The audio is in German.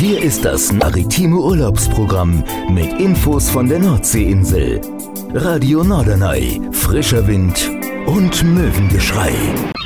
Hier ist das maritime Urlaubsprogramm mit Infos von der Nordseeinsel. Radio Norderney, frischer Wind und Möwengeschrei.